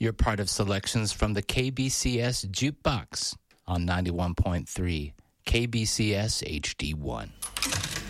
You're part of selections from the KBCS Jukebox on 91.3 KBCS HD1.